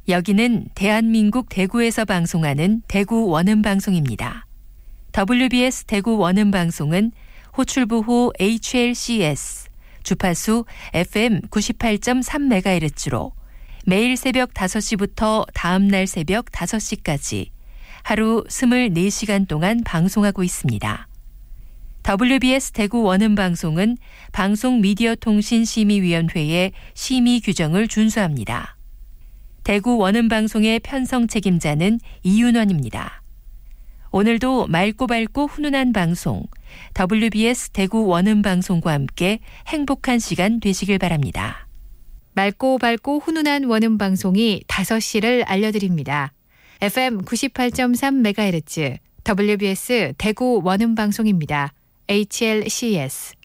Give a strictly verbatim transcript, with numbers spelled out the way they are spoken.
여기는 대한민국 대구에서 방송하는 대구 원음방송입니다. 더블유비에스 대구 원음방송은 호출부호 에이치엘씨에스, 주파수 에프엠 구십팔 점 삼 메가헤르츠로 매일 새벽 다섯 시부터 다음날 새벽 다섯 시까지 하루 이십사 시간 동안 방송하고 있습니다. 더블유비에스 대구 원음방송은 방송미디어통신심의위원회의 심의 규정을 준수합니다. 대구 원음방송의 편성 책임자는 이윤원입니다. 오늘도 맑고 밝고 훈훈한 방송, 더블유비에스 대구 원음방송과 함께 행복한 시간 되시길 바랍니다. 맑고 밝고 훈훈한 원음방송이 다섯 시를 알려드립니다. 에프엠 구십팔 점 삼 메가헤르츠 더블유비에스 대구 원음방송입니다. 에이치엘씨에스